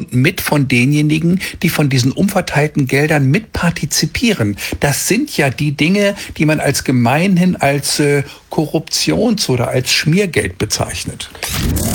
und mit von denjenigen, die von diesen umverteilten Geldern mitpartizipieren. Das sind ja die Dinge, die man als gemeinhin als Korruptions- oder als Schmiergeld bezeichnet.